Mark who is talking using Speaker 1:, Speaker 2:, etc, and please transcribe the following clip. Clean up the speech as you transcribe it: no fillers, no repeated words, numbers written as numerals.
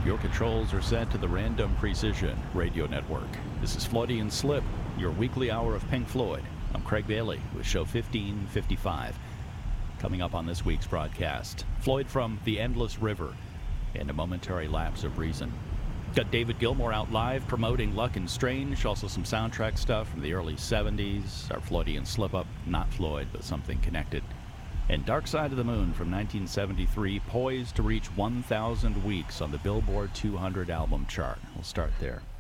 Speaker 1: Your controls are set to the Random Precision Radio Network. This is Floydian Slip, your weekly hour of Pink Floyd. I'm Craig Bailey with show 1555. Coming up on this week's broadcast, Floyd from The Endless River and a momentary lapse of reason. Got David Gilmour out live promoting Luck and Strange, also some soundtrack stuff from the early 70s, our Floydian slip-up, not Floyd, but something connected. And Dark Side of the Moon from 1973, poised to reach 1,000 weeks on the Billboard 200 album chart. We'll start there.